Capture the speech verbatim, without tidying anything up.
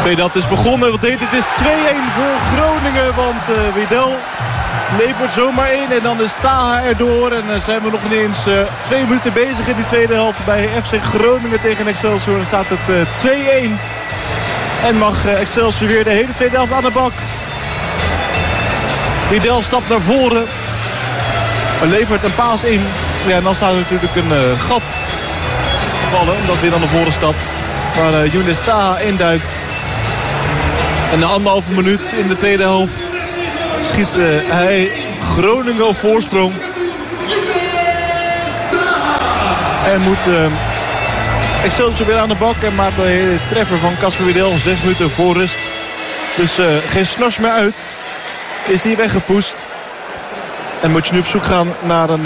tweede helft is begonnen. Wat deed het? Het is twee-een voor Groningen. Want uh, Widel levert zomaar in. En dan is Taha erdoor. En uh, zijn we nog niet eens uh, twee minuten bezig in die tweede helft. Bij F C Groningen tegen Excelsior. Dan staat het uh, twee-een. En mag uh, Excelsior weer de hele tweede helft aan de bak. Widel stapt naar voren. Maar levert een paas in. Ja, en dan staat er natuurlijk een uh, gat vallen. Omdat weer naar voren stapt. Waar uh, Younes Taha induikt. En na anderhalve minuut in de tweede helft schiet uh, hij Groningen op voorsprong. En moet uh, Excelsior weer aan de bak. En maakt de treffer van Casper Widel. Zes minuten voor rust. Dus uh, geen snars meer uit. Is die weggepoest. En moet je nu op zoek gaan naar een